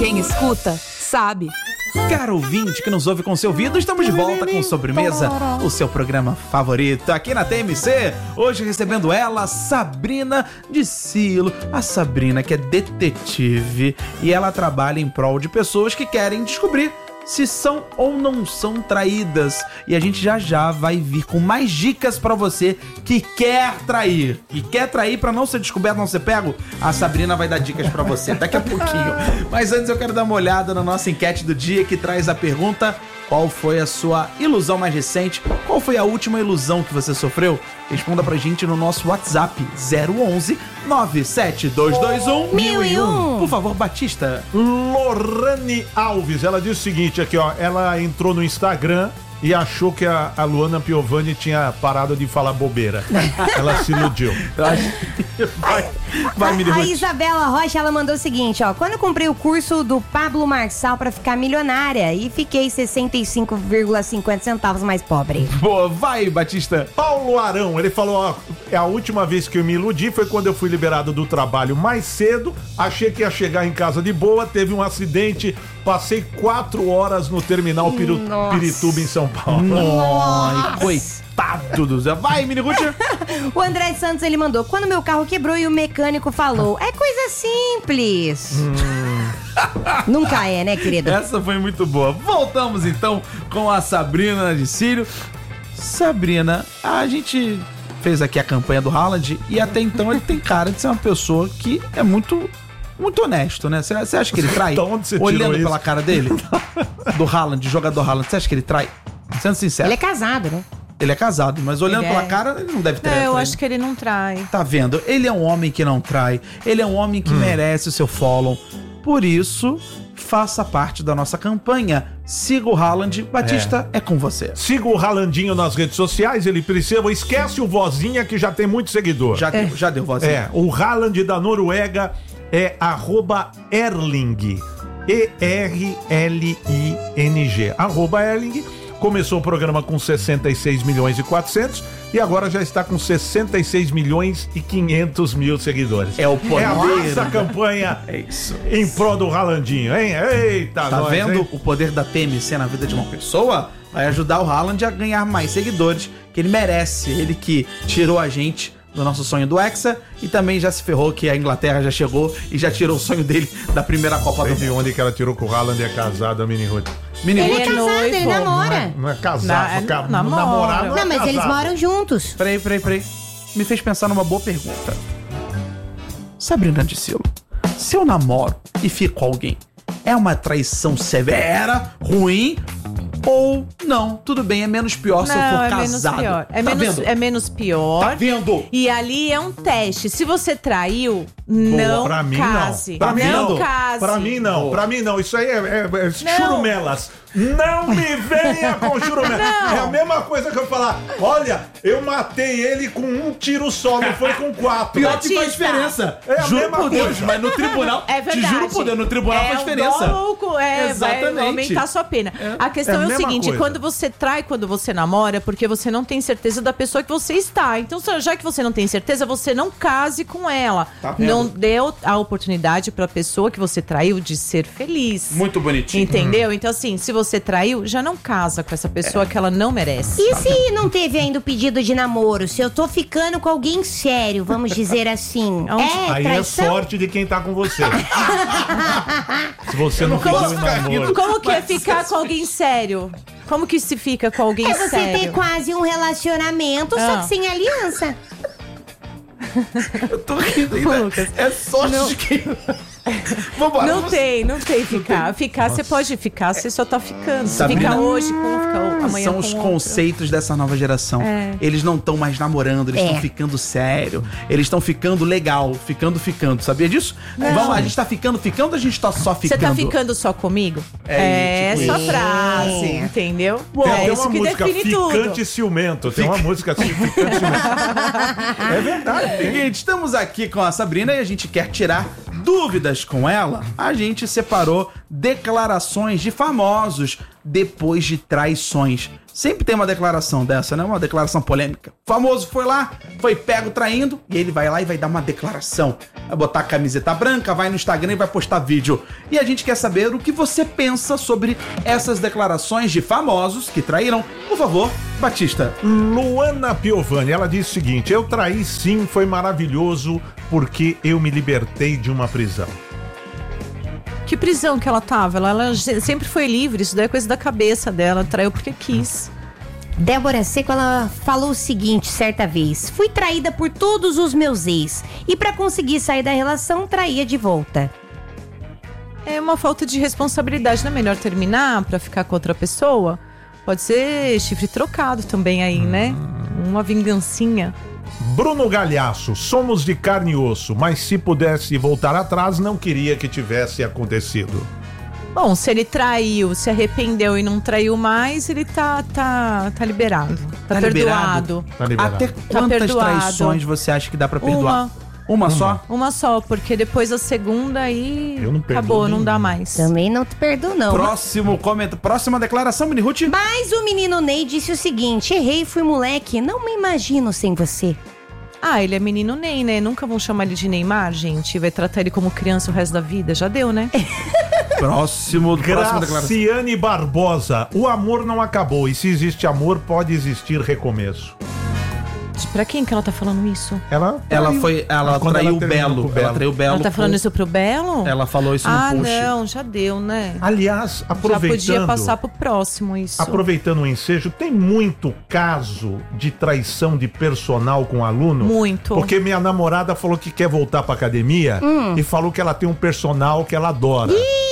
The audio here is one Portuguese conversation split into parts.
Quem escuta, sabe. Caro ouvinte que nos ouve com seu ouvido, estamos de volta com Sobremesa, o seu programa favorito aqui na TMC. Hoje recebendo ela, Sabrina Dicilo. A Sabrina que é detetive e ela trabalha em prol de pessoas que querem descobrir se são ou não são traídas. E a gente já vai vir com mais dicas pra você que quer trair. E quer trair pra não ser descoberto, não ser pego. A Sabrina vai dar dicas pra você daqui a pouquinho. Mas antes eu quero dar uma olhada na nossa enquete do dia, que traz a pergunta: qual foi a sua ilusão mais recente? Qual foi a última ilusão que você sofreu? Responda pra gente no nosso WhatsApp 011 97221 1001. Por favor, Batista. Lorane Alves, ela diz o seguinte aqui, ó. Ela entrou no Instagram e achou que a Luana Piovani tinha parado de falar bobeira. Ela se iludiu. Vai, me derrute. A Isabela Rocha, ela mandou o seguinte, ó. Quando eu comprei o curso do Pablo Marçal pra ficar milionária e fiquei 65,50 centavos mais pobre. Boa, vai, Batista. Paulo Arão, ele falou, ó, a última vez que eu me iludi foi quando eu fui liberado do trabalho mais cedo, achei que ia chegar em casa de boa, teve um acidente, passei 4 horas no terminal Pirituba em São Paulo. Nossa, coitado do Zé. Vai, Mini Gucci. O André Santos, ele mandou: quando meu carro quebrou e o mecânico falou, é coisa simples. Nunca é, né, querido? Essa foi muito boa. Voltamos então com a Sabrina Dicilo. Sabrina, a gente fez aqui a campanha do Haaland e até então ele tem cara de ser uma pessoa que é muito honesto, né? Você acha que ele trai? Olhando pela cara dele, do Haaland, jogador Haaland, você acha que ele trai? Sendo sincero. Ele é casado, né? Ele é casado, mas olhando pela cara, ele não deve ter. Eu acho que ele não trai. Tá vendo? Ele é um homem que não trai. Ele é um homem que merece o seu follow. Por isso, faça parte da nossa campanha. Siga o Haaland. Batista, é com você. Siga o Haalandinho nas redes sociais. Ele precisa... Esquece o Vozinha, que já tem muito seguidor. Já deu Vozinha. O Haaland da Noruega é @Erling. ERLING. @Erling. Começou o programa com 66 milhões e 400 e agora já está com 66 milhões e 500 mil seguidores. É o poder. É a nossa campanha em prol do Haalandinho, hein? Eita, tá vendo, hein? O poder da TMC na vida de uma pessoa vai ajudar o Haaland a ganhar mais seguidores, que ele merece. Ele que tirou a gente do nosso sonho do Hexa e também já se ferrou que a Inglaterra já chegou e já tirou o sonho dele da primeira Copa do Mundo. De onde que ela tirou que o Haaland é casado, a Mini Ruth? Ele é casado, ele namora. Não é casado, namorar. Não, mas eles moram juntos. Peraí. Me fez pensar numa boa pergunta. Sabrina Dicilo, se eu namoro e fico com alguém, é uma traição severa, ruim, ou não? Tudo bem, é menos pior se eu for casado. É menos pior. Tá vendo? E ali é um teste. Se você traiu, não pra mim, case. Não. Pra mim não. Case. Pra mim não. Pra mim não. Isso aí é churumelas. Não me venha com churumela. É a mesma coisa que eu falar: olha, eu matei ele com um tiro só, não foi com 4. Pior que faz diferença. É a juro por Deus, mas no tribunal. É verdade. Te juro por Deus, no tribunal faz diferença. Exatamente. Vai aumentar a sua pena. A questão é o seguinte: coisa. Quando você trai, quando você namora, porque você não tem certeza da pessoa que você está. Então, já que você não tem certeza, você não case com ela. Tá, não dê a oportunidade pra pessoa que você traiu de ser feliz. Muito bonitinho. Entendeu? Então, assim, se você traiu, já não casa com essa pessoa que ela não merece. E se não teve ainda o pedido de namoro? Se eu tô ficando com alguém sério, vamos dizer assim. Aí traição? é sorte de quem tá com você. Se você não pediu namoro. Como que é ficar com alguém sério? Como que se fica com alguém sério? É você ter quase um relacionamento, só que sem aliança. Eu tô rindo ainda. Lucas, é sorte de quem... Vambora, não tem ficar. Ficar, você pode ficar, você só tá ficando. Você fica hoje com um, fica amanhã são com os outro. conceitos dessa nova geração. Eles não estão mais namorando, eles estão ficando sério. Eles estão ficando legal, ficando. Sabia disso? Vamos, a gente tá ficando ou a gente tá só ficando? Você tá ficando só comigo? Essa frase, entendeu? Tem isso uma que música define Ficante tudo. Ciumento. Tem uma música assim, Ficante Ciumento. É verdade. Gente, estamos aqui com a Sabrina e a gente quer tirar dúvidas com ela, a gente separou declarações de famosos depois de traições. Sempre tem uma declaração dessa, né? Uma declaração polêmica. O famoso foi lá, foi pego traindo, e ele vai lá e vai dar uma declaração. Vai botar a camiseta branca, vai no Instagram e vai postar vídeo. E a gente quer saber o que você pensa sobre essas declarações de famosos que traíram. Por favor, Batista. Luana Piovani, ela disse o seguinte: eu traí sim, foi maravilhoso porque eu me libertei de uma prisão. Que prisão que ela tava? Ela sempre foi livre, isso daí é coisa da cabeça dela, traiu porque quis. Débora Seco, ela falou o seguinte certa vez: fui traída por todos os meus ex e pra conseguir sair da relação, traía de volta. É uma falta de responsabilidade, não é melhor terminar pra ficar com outra pessoa? Pode ser chifre trocado também aí, né? Uma vingancinha. Bruno Galhaço, somos de carne e osso, mas se pudesse voltar atrás, não queria que tivesse acontecido. Bom, se ele traiu, se arrependeu e não traiu mais, ele tá liberado. Tá perdoado. Tá liberado. Até quantas perdoado. traições você acha que dá pra perdoar? Uma só? Uma só, porque depois a segunda aí Eu não perdoo acabou, não dá ninguém. mais. Também não te perdoo, não. Próxima declaração, Mini Ruth. Mas o menino Ney disse o seguinte: errei, fui moleque, não me imagino sem você. Ah, ele é menino Ney, né? Nunca vão chamar ele de Neymar, gente. Vai tratar ele como criança o resto da vida. Já deu, né? Próxima declaração. Graciane Barbosa, o amor não acabou e se existe amor, pode existir recomeço. Pra quem que ela tá falando isso? Ela Quando traiu o terminou Belo. com o Belo. Ela traiu o Belo. Ela tá falando isso pro Belo? Ela falou isso no post. Não, já deu, né? Aliás, Já podia aproveitando... passar pro próximo isso. Aproveitando o ensejo, tem muito caso de traição de personal com aluno? Muito. Porque minha namorada falou que quer voltar pra academia e falou que ela tem um personal que ela adora.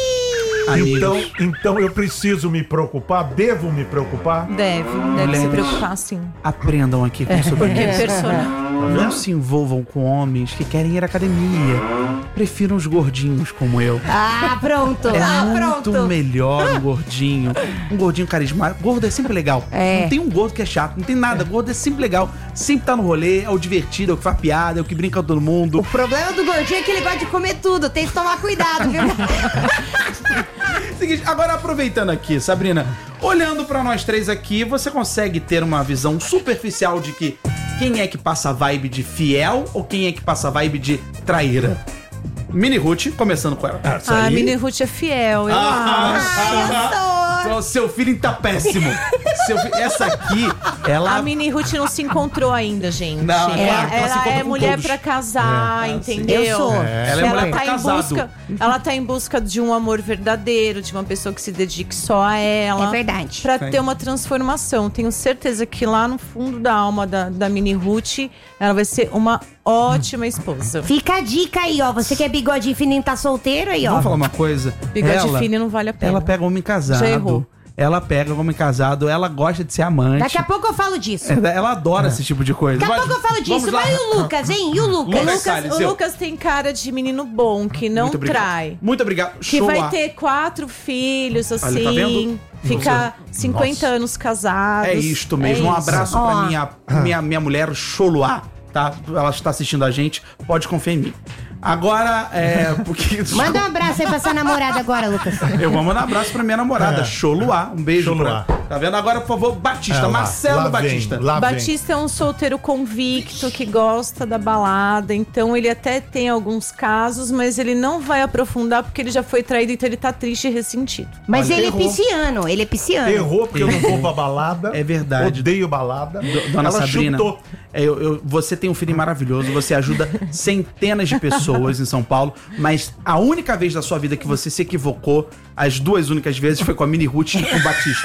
Então eu preciso me preocupar? Devo me preocupar? Deve se Mulheres. preocupar, sim. Aprendam aqui com Porque sobremesa. personal. Não se envolvam com homens que querem ir à academia. Prefiram os gordinhos como eu. Ah, pronto. Muito melhor um gordinho. Um gordinho carismático. Gordo é sempre legal. É. Não tem um gordo que é chato, não tem nada. Gordo é sempre legal. Sempre tá no rolê, é o divertido, é o que faz piada, é o que brinca com todo mundo. O problema do gordinho é que ele gosta de comer tudo, tem que tomar cuidado, viu? Seguinte, agora aproveitando aqui, Sabrina, olhando pra nós três aqui, você consegue ter uma visão superficial de que quem é que passa a vibe de fiel ou quem é que passa a vibe de traíra? Mini Ruth, começando com ela. A Mini Ruth é fiel, eu acho. Seu feeling tá péssimo. Essa aqui, ela... A Mini Ruth não se encontrou ainda, gente. Não, claro que ela se ela encontra é com mulher todos. pra casar, entendeu? Eu sou. Ela é mulher pra tá em casado. busca, ela tá em busca de um amor verdadeiro, de uma pessoa que se dedique só a ela. É verdade. Pra Sim. ter uma transformação. Tenho certeza que lá no fundo da alma da Mini Ruth, ela vai ser uma ótima esposa. Fica a dica aí, ó. Você que é bigode fininho, tá solteiro aí, ó. Vamos falar uma coisa? Bigode fino não vale a pena. Ela pega homem casado. Já errou. Ela pega homem casado, ela gosta de ser amante. Daqui a pouco eu falo disso. Ela adora esse tipo de coisa. Daqui a pouco eu falo disso. Vamos lá. Mas e o Lucas, hein? E o Lucas? Salles, O seu. Lucas tem cara de menino bom, que não Muito obrigado. trai. Muito obrigado. Que Show vai lá. ter 4 filhos, Olha, assim. tá vendo? Ficar 50 anos casados. É isto mesmo. Um isso. abraço Ó. pra minha mulher Choluá, tá? Ela está assistindo a gente, pode confiar em mim. Agora, porque... Manda um abraço aí pra sua namorada agora, Lucas. Eu vou mandar um abraço pra minha namorada, Choluá. Um beijo Choluá. pra... Tá vendo? Agora, por favor, Batista. Marcelo Batista. Batista é um solteiro convicto que gosta da balada, então ele até tem alguns casos, mas ele não vai aprofundar porque ele já foi traído, então ele tá triste e ressentido. Mas Olha, ele errou. é pisciano, ele é pisciano. Errou porque eu não vou pra balada. É verdade. Odeio balada. Dona Ela Sabrina, chutou. você tem um feeling maravilhoso, você ajuda centenas de pessoas em São Paulo, mas a única vez da sua vida que você se equivocou, as 2 únicas vezes, foi com a Mini Ruth e com o Batista.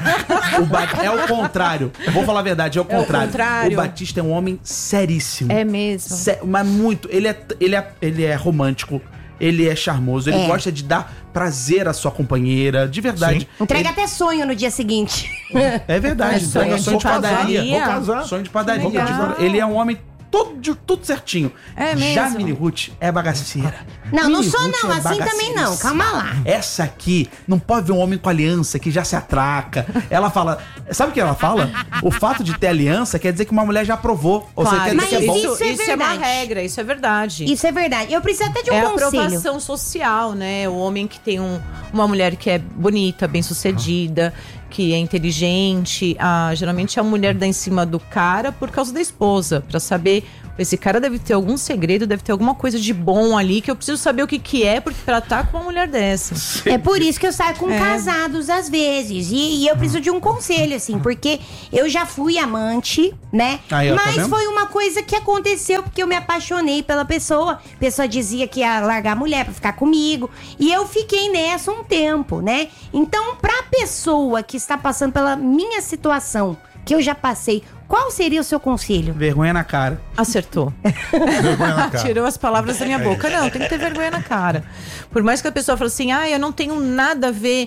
É o contrário. Vou falar a verdade, é o contrário. contrário. O Batista é um homem seríssimo. É mesmo. Mas muito. Ele é romântico. Ele é charmoso, ele gosta de dar prazer à sua companheira, de verdade. Sim. Entrega até sonho no dia seguinte. É verdade, É sonho entrega de sonho de padaria. padaria. Vou casar. Sonho de padaria. Legal. Ele é um homem tudo certinho. É mesmo? Já a Mini Ruth é bagaceira. Não, Mini não sou Ruth não, é assim bagaceira. também não, calma lá. Essa aqui não pode ver um homem com aliança que já se atraca. Ela fala... Sabe o que ela fala? O fato de ter aliança quer dizer que uma mulher já aprovou. Ou seja, quer dizer Mas que é bom. isso é Isso é uma verdade. regra, isso é verdade. Isso é verdade. Eu preciso até de um É a conselho. aprovação social, né? O homem que tem uma mulher que é bonita, bem-sucedida, que é inteligente. Geralmente a mulher dá em cima do cara por causa da esposa, pra saber... Esse cara deve ter algum segredo, deve ter alguma coisa de bom ali que eu preciso saber o que é, porque pra estar com uma mulher dessa. É por isso que eu saio com casados às vezes. E eu preciso de um conselho, assim, porque eu já fui amante, né? Aí, ó, tá Mas vendo? foi uma coisa que aconteceu porque eu me apaixonei pela pessoa. A pessoa dizia que ia largar a mulher pra ficar comigo. E eu fiquei nessa um tempo, né? Então, pra pessoa que está passando pela minha situação, que eu já passei, qual seria o seu conselho? Vergonha na cara. Acertou. Vergonha na cara. Tirou as palavras da minha boca. Não, tem que ter vergonha na cara. Por mais que a pessoa fale assim, eu não tenho nada a ver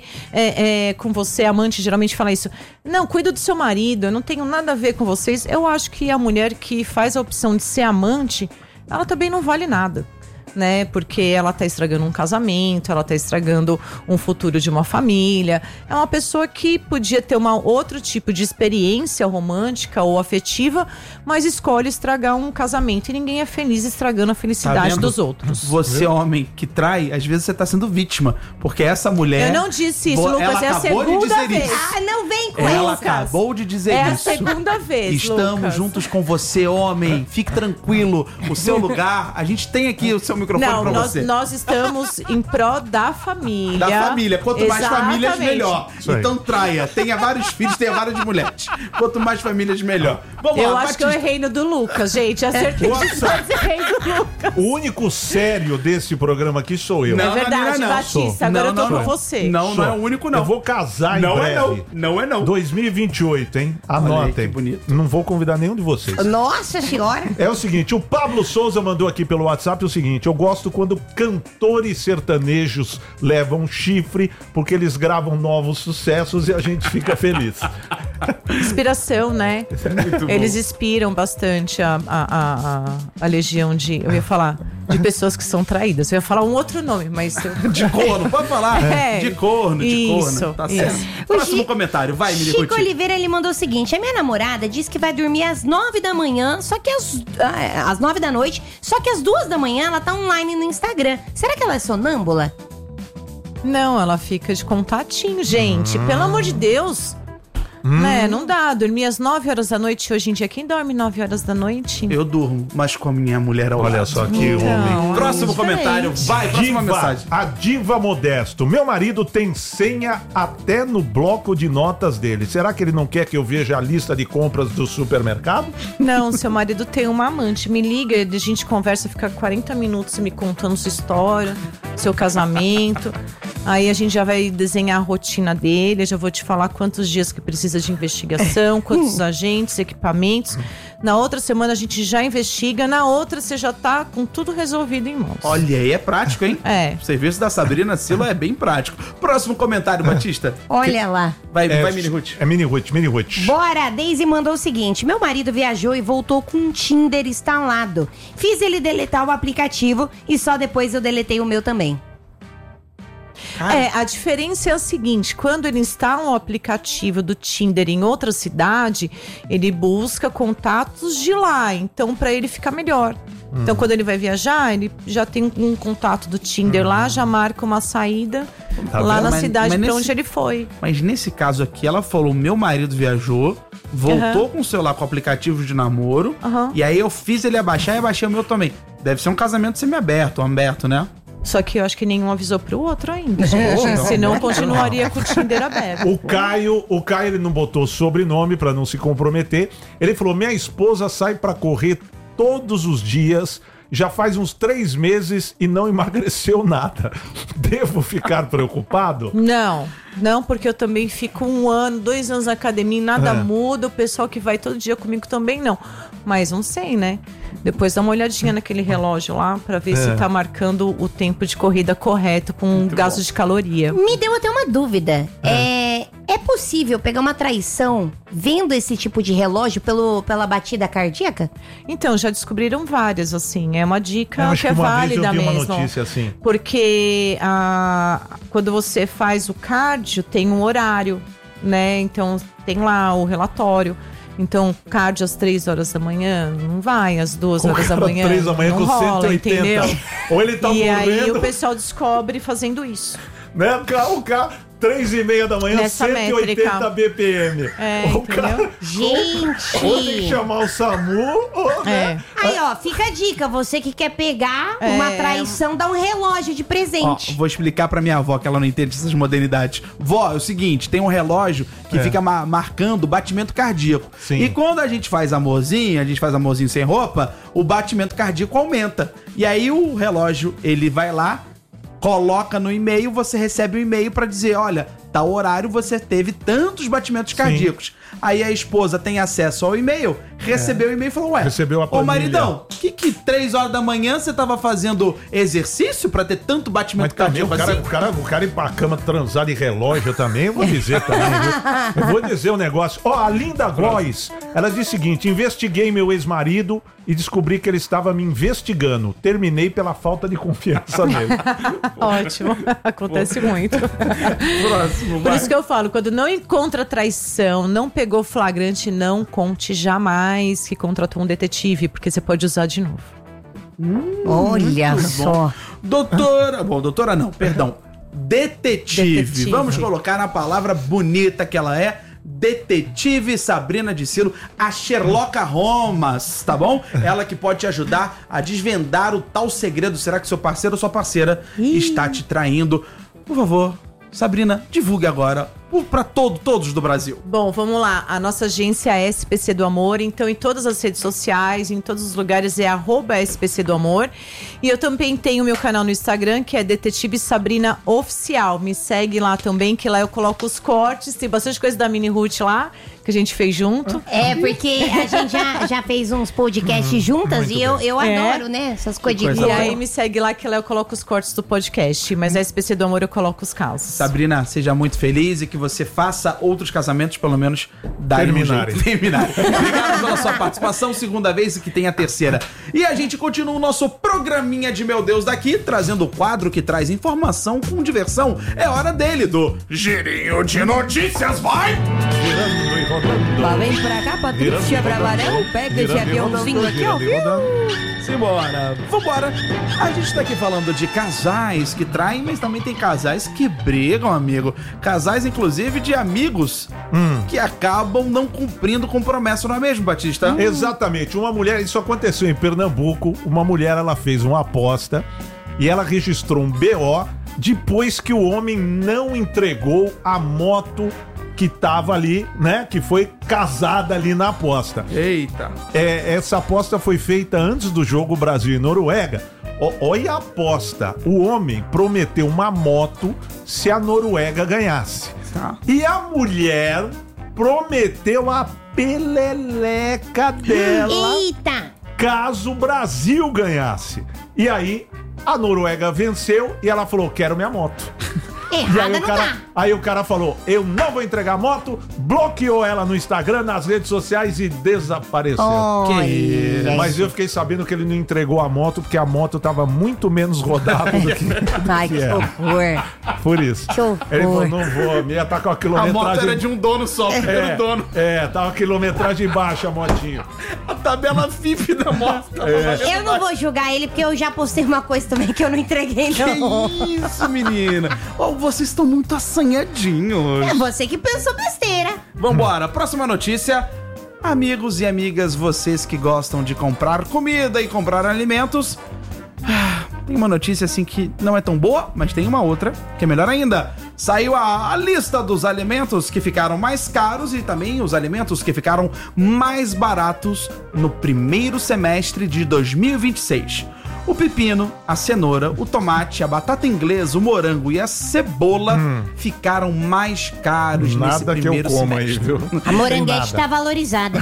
com você, amante geralmente fala isso. Não, cuida do seu marido, eu não tenho nada a ver com vocês. Eu acho que a mulher que faz a opção de ser amante, ela também não vale nada. Né? Porque ela tá estragando um casamento, ela tá estragando um futuro de uma família. É uma pessoa que podia ter outro tipo de experiência romântica ou afetiva, mas escolhe estragar um casamento e ninguém é feliz estragando a Tá felicidade vendo? dos outros. Você, homem que trai, às vezes você tá sendo vítima. Porque essa mulher... Eu não disse isso, Lucas, ela é a acabou de segunda dizer vez. isso. Não vem com Ela isso. acabou de dizer É a isso. segunda vez, Estamos Lucas. juntos com você, homem. Fique tranquilo. O seu lugar, a gente tem aqui o seu microfone Não, pra você. nós estamos em pró da família. Da família. Quanto mais famílias, Exatamente. melhor. Isso aí. Então traia. Tenha vários filhos, tenha várias mulheres. Quanto mais famílias, melhor. Vamos Eu lá, acho que eu Batista. errei no do Lucas, gente. Acertei Nossa. de todos, errei do Lucas. O único sério desse programa aqui sou eu. Não, É verdade, não. Batista. Agora eu tô com você. Não, não é o único, não. Eu vou casar Não em é breve. não. Não é não. 2028, hein? Olha aí, Anotem. que bonito. Não vou convidar nenhum de vocês. Nossa senhora. É o seguinte, o Pablo Souza mandou aqui pelo WhatsApp o seguinte: eu gosto quando cantores sertanejos levam chifre, porque eles gravam novos sucessos e a gente fica feliz. Inspiração, né? Muito Eles bom. inspiram bastante a legião de... Eu ia falar de pessoas que são traídas. Eu ia falar um outro nome, mas... De corno, pode falar? É. De corno, de Isso, corno. Tá isso. certo. Próximo comentário, vai, Mili Chico Ruti. Oliveira, ele mandou o seguinte: a minha namorada disse que vai dormir às 9 da manhã, só que às 9 da noite, só que às 2 da manhã ela tá online no Instagram. Será que ela é sonâmbula? Não, ela fica de contatinho, gente. Pelo amor de Deus. Né? Não dá. Dormir às 9 horas da noite hoje em dia. Quem dorme 9 horas da noite? Eu durmo, mas com a minha mulher ao Olha lado. só que Então, homem. Próximo diferente. comentário, vai, próxima mensagem. A diva Modesto. Meu marido tem senha até no bloco de notas dele. Será que ele não quer que eu veja a lista de compras do supermercado? Não, seu marido tem uma amante. Me liga, a gente conversa, fica 40 minutos me contando sua história, seu casamento. Aí a gente já vai desenhar a rotina dele. Eu já vou te falar quantos dias que precisa de investigação, quantos agentes, equipamentos. Na outra semana a gente já investiga. Na outra você já tá com tudo resolvido em mãos. Olha aí, é prático, hein? É. O serviço da Sabrina Silo é bem prático. Próximo comentário, Batista. Olha lá. Vai, Mini Ruth. É Mini Ruth. Bora, a Daisy mandou o seguinte: meu marido viajou e voltou com um Tinder instalado. Fiz ele deletar o aplicativo e só depois eu deletei o meu também. A diferença é a seguinte: quando ele instala um aplicativo do Tinder em outra cidade, ele busca contatos de lá, então pra ele ficar melhor. Então quando ele vai viajar, ele já tem um contato do Tinder lá, já marca uma saída Tá lá vendo? na Mas cidade pra nesse- onde ele foi. Mas nesse caso aqui, ela falou: meu marido viajou, voltou com o celular com aplicativo de namoro, Aham. e aí eu fiz ele abaixar e abaixei o meu também. Deve ser um casamento semi-aberto, aberto, né? Só que eu acho que nenhum avisou pro outro ainda, gente. Senão continuaria com o Tinder aberto. O Caio, ele não botou sobrenome pra não se comprometer. Ele falou: minha esposa sai pra correr todos os dias, já faz uns 3 meses e não emagreceu nada. Devo ficar preocupado? Não, porque eu também fico 1 ano, 2 anos na academia e nada muda. O pessoal que vai todo dia comigo também não. Mas não sei, né? Depois dá uma olhadinha naquele relógio lá pra ver se tá marcando o tempo de corrida correto com gasto de caloria. Me deu até uma dúvida. É É possível pegar uma traição vendo esse tipo de relógio pela batida cardíaca? Então, já descobriram várias, assim. É uma dica Eu acho que é que uma vez eu válida vi uma mesmo. notícia assim. Porque quando você faz o cardio, tem um horário, né? Então, tem lá o relatório. Então, cardio às 3 horas da manhã, não vai às 2 horas da manhã. 3 da manhã não com rola, 180. entendeu? Ou ele tá E morrendo. aí o pessoal descobre fazendo isso. Né? O cara, 3h30 da manhã, Nessa 180 métrica. BPM. O Entendeu? Gente! Ou tem que chamar o SAMU, ou, né? Aí, ó, fica a dica. Você que quer pegar uma traição, dá um relógio de Ó, presente. vou explicar pra minha avó, que ela não entende essas modernidades. Vó, é o seguinte, tem um relógio que fica marcando o batimento cardíaco. Sim. E quando a gente faz amorzinho sem roupa, o batimento cardíaco aumenta. E aí o relógio, ele vai lá, coloca no e-mail, você recebe um e-mail pra dizer, olha, tal horário você teve tantos batimentos cardíacos. Aí a esposa tem acesso ao e-mail, recebeu o e-mail e falou, ué, Recebeu a ô planilha. maridão, que 3 horas da manhã você tava fazendo exercício pra ter tanto Mas batimento também cardíaco assim? o cara ir pra cama transar de relógio também, eu vou dizer também, viu? Eu vou dizer um negócio. Ó, a Linda Góes, ela diz o seguinte, investiguei meu ex-marido e descobri que ele estava me investigando. Terminei pela falta de confiança nele. Ótimo. Acontece muito. Próximo, Por vai. isso que eu falo, quando não encontra traição, não pegou flagrante, não conte jamais que contratou um detetive, porque você pode usar de novo. Olha só. Doutora, bom, doutora não, perdão. Detetive. Detetive. Vamos colocar na palavra bonita que ela é. Detetive Sabrina Discílo, a Sherlock Holmes, tá bom? Ela que pode te ajudar a desvendar o tal segredo. Será que seu parceiro ou sua parceira está te traindo? Por favor, Sabrina, divulgue agora pra todos do Brasil. Bom, vamos lá. A nossa agência é SPC do Amor, então em todas as redes sociais, em todos os lugares é @SPC do Amor. E eu também tenho o meu canal no Instagram, que é Detetive Sabrina Oficial. Me segue lá também, que lá eu coloco os cortes, tem bastante coisa da Mini Ruth lá, que a gente fez junto. É, porque a gente já fez uns podcasts juntas e eu É. adoro, né? Essas coisinhas. coisa E boa. aí me segue lá, que lá eu coloco os cortes do podcast, mas a SPC do Amor eu coloco os casos. Sabrina, seja muito feliz e que você faça outros casamentos, pelo menos darem um Terminarem. jeito. Terminarem. Obrigado pela sua participação, segunda vez e que tem a terceira. E a gente continua o nosso programinha de Meu Deus daqui, trazendo o quadro que traz informação com diversão. É hora dele, do Girinho de Notícias, vai! Girando e rodando. Lá vem pra cá, Patrícia Bravarão. Pega esse aviãozinho aqui, ó. Simbora, vambora. A gente tá aqui falando de casais que traem, mas também tem casais que brigam, amigo. Casais, inclusive, de amigos que acabam não cumprindo com promessa, não é mesmo, Batista? Exatamente. Uma mulher, isso aconteceu em Pernambuco. Uma mulher, ela fez uma aposta e ela registrou um BO depois que o homem não entregou a moto que tava ali, né? Que foi casada ali na aposta. Eita. Essa aposta foi feita antes do jogo Brasil e Noruega. Olha a aposta. O homem prometeu uma moto se a Noruega ganhasse. Tá. E a mulher prometeu a peleleca dela Eita! caso o Brasil ganhasse. E aí, a Noruega venceu e ela falou, quero minha moto. E Errada aí não tá. aí o cara falou, eu não vou entregar a moto, bloqueou ela no Instagram, nas redes sociais e desapareceu. Olha. Mas eu fiquei sabendo que ele não entregou a moto porque a moto tava muito menos rodada do que, Ai, que que era. horror. Por isso. Que horror. Ele falou, não vou, a minha tá com a A quilometragem... moto era de um dono só, primeiro dono. Tava a quilometragem baixa a motinha. A tabela FIP da moto. tava valendo Eu não vou julgar ele, porque eu já postei uma coisa também que eu não entreguei, não. Que isso, menina? Oh, vocês estão muito assanhadinhos. É você que pensou besteira. Vambora, próxima notícia. Amigos e amigas, vocês que gostam de comprar comida e comprar alimentos, tem uma notícia assim que não é tão boa, mas tem uma outra que é melhor ainda. Saiu a lista dos alimentos que ficaram mais caros e também os alimentos que ficaram mais baratos no primeiro semestre de 2026. O pepino, a cenoura, o tomate, a batata inglesa, o morango e a cebola ficaram mais caros nesse Nada que eu primeiro como aí, semestre. viu? A moranguete tá valorizada.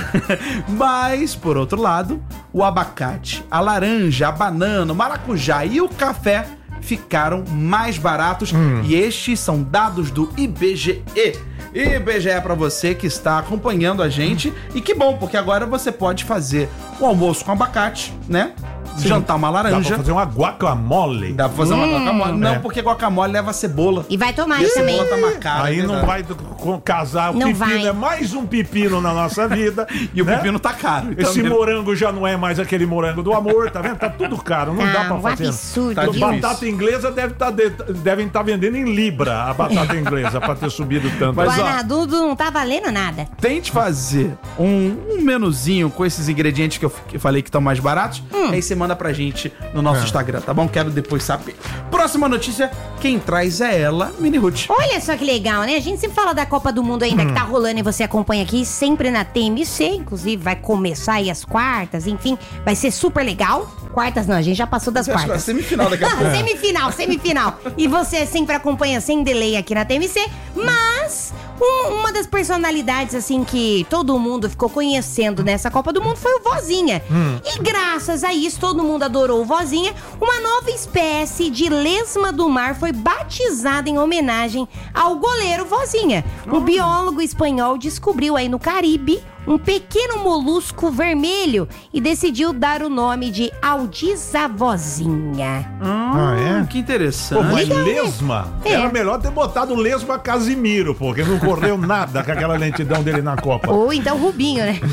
Mas, por outro lado, o abacate, a laranja, a banana, o maracujá e o café ficaram mais baratos. E estes são dados do IBGE. E BGE pra você que está acompanhando a gente. E que bom, porque agora você pode fazer o almoço com abacate, né? Jantar uma Dá pra laranja. fazer uma guacamole. Dá pra fazer uma guacamole. Não, porque guacamole leva cebola. E vai tomar E a também. cebola tá marcada. Aí é não verdade. vai casar. O Não pepino vai. é mais um pepino na nossa vida. E o né? pepino tá caro. então Esse mesmo. morango já não é mais aquele morango do amor, tá vendo? Tá tudo caro, não dá pra um fazer. absurdo, Tá viu? difícil. Batata inglesa devem estar vendendo em libra a batata inglesa pra ter subido tanto. Mas, ó, Guanadudo não tá valendo nada. Tente fazer um menuzinho com esses ingredientes que eu falei que estão mais baratos. Aí você manda pra gente no nosso Instagram, tá bom? Quero depois saber. Próxima notícia, quem traz é ela, Mini Ruth. Olha só que legal, né? A gente sempre fala da Copa do Mundo ainda que tá rolando e você acompanha aqui sempre na TMC. Inclusive vai começar aí as quartas, enfim, vai ser super legal. Quartas não, a gente já passou das Acho que é a quartas. semifinal daqui a pouco. Semifinal. E você sempre acompanha sem delay aqui na TMC, mas uma das personalidades, assim, que todo mundo ficou conhecendo nessa Copa do Mundo foi o Vozinha. E graças a isso, todo mundo adorou o Vozinha. Uma nova espécie de lesma do mar foi batizada em homenagem ao goleiro Vozinha. O biólogo espanhol descobriu aí no Caribe um pequeno molusco vermelho e decidiu dar o nome de Aldiza Vozinha. Ah, é? Que interessante. Pô, mas Legal, né? lesma? É. Era melhor ter botado lesma Casimiro, porque não correu nada com aquela lentidão dele na Copa. Ou então Rubinho, né?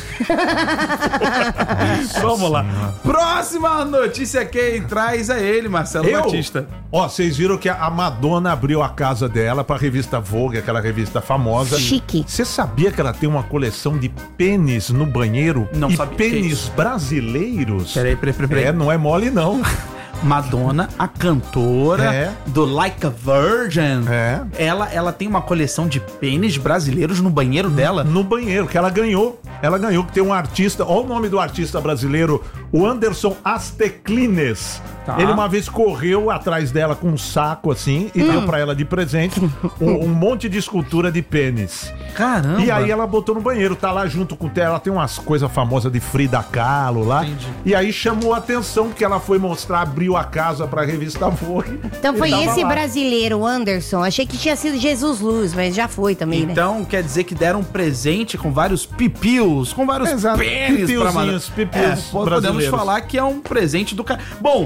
Vamos lá. Próxima notícia, quem traz é ele, Marcelo Batista. Ó, vocês viram que a Madonna abriu a casa dela pra revista Vogue, aquela revista famosa. Chique. Você sabia que ela tem uma coleção de pênis no banheiro? Não e sabia. Que é pênis isso? brasileiros? Peraí. É, não é mole não. Madonna, a cantora É. do Like a Virgin. É. Ela tem uma coleção de pênis brasileiros no banheiro dela. No banheiro, que ela ganhou. Ela ganhou, que tem um artista, olha o nome do artista brasileiro, o Anderson Asteclines. Tá. Ele uma vez correu atrás dela com um saco assim e deu pra ela de presente um monte de escultura de pênis. Caramba. E aí ela botou no banheiro, tá lá junto com ela, tem umas coisas famosas de Frida Kahlo lá. Entendi. E aí chamou a atenção, porque ela foi mostrar, abriu a casa pra revista Vogue. Então foi Ele tava esse lá. brasileiro, o Anderson. Achei que tinha sido Jesus Luz, mas já foi também, né? Então quer dizer que deram um presente com vários pipios, com vários Exato. pênis pra Madonna. Pipiuzinhos Podemos brasileiros. falar que é um presente do cara. Bom,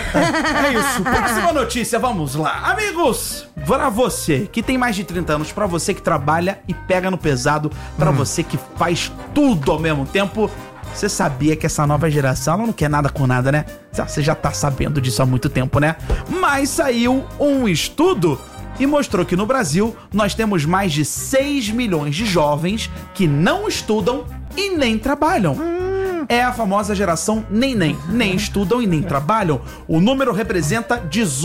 é isso. Próxima notícia, vamos lá. Amigos, pra você que tem mais de 30 anos, pra você que trabalha e pega no pesado, pra você que faz tudo ao mesmo tempo, você sabia que essa nova geração ela não quer nada com nada, né? Você já tá sabendo disso há muito tempo, né? Mas saiu um estudo e mostrou que no Brasil nós temos mais de 6 milhões de jovens que não estudam e nem trabalham. É a famosa geração nem estudam e nem trabalham. O número representa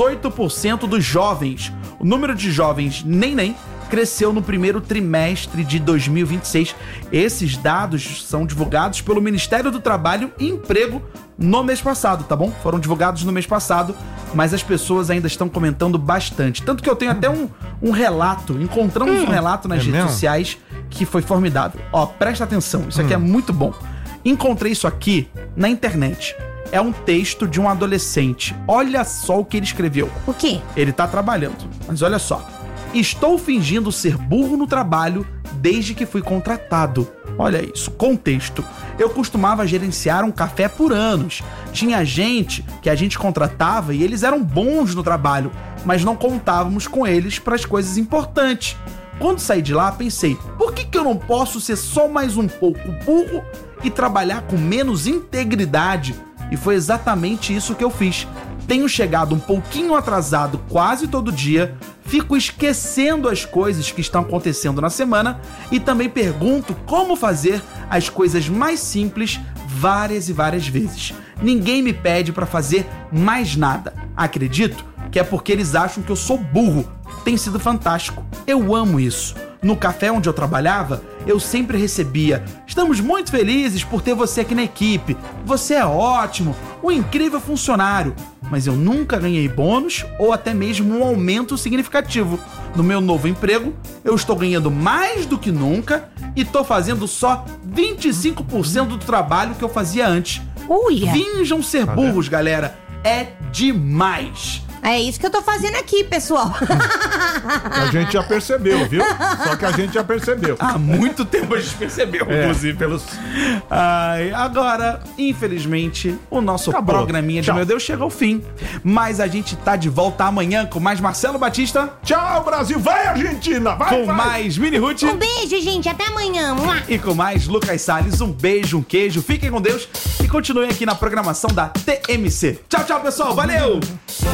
18% dos jovens. O número de jovens nem cresceu no primeiro trimestre de 2026. Esses dados são divulgados pelo Ministério do Trabalho e Emprego no mês passado, tá bom? Foram divulgados no mês passado, mas as pessoas ainda estão comentando bastante. Tanto que eu tenho até um relato, encontramos um relato nas É redes mesmo? sociais que foi formidável. Ó, presta atenção, isso aqui é muito bom. Encontrei isso aqui na internet. É um texto de um adolescente. Olha só o que ele escreveu. O quê? Ele tá trabalhando, mas olha só. Estou fingindo ser burro no trabalho desde que fui contratado. Olha isso, contexto. Eu costumava gerenciar um café por anos. Tinha gente que a gente contratava e eles eram bons no trabalho, mas não contávamos com eles para as coisas importantes. Quando saí de lá, pensei, por que eu não posso ser só mais um pouco burro e trabalhar com menos integridade? E foi exatamente isso que eu fiz. Tenho chegado um pouquinho atrasado quase todo dia, fico esquecendo as coisas que estão acontecendo na semana e também pergunto como fazer as coisas mais simples várias e várias vezes. Ninguém me pede para fazer mais nada. Acredito que é porque eles acham que eu sou burro. Tem sido fantástico. Eu amo isso. No café onde eu trabalhava, eu sempre recebia: estamos muito felizes por ter você aqui na equipe. Você é ótimo, um incrível funcionário. Mas eu nunca ganhei bônus ou até mesmo um aumento significativo. No meu novo emprego, eu estou ganhando mais do que nunca e tô fazendo só 25% do trabalho que eu fazia antes. Uia! Finjam ser burros, galera. É demais. É isso que eu tô fazendo aqui, pessoal. A gente já percebeu, viu? Só que a gente já percebeu. Há muito tempo a gente percebeu, inclusive, pelos... Agora, infelizmente, o nosso Acabou. programinha de Tchau. Meu Deus chega ao fim. Mas a gente tá de volta amanhã com mais Marcelo Batista, Tchau, Brasil! Vai, Argentina! Vai, com vai! mais Mini Ruth Um beijo, gente. Até amanhã. Mua. e com mais Lucas Salles. Um beijo, um queijo. Fiquem com Deus e continuem aqui na programação da TMC. Tchau, tchau, pessoal. Valeu!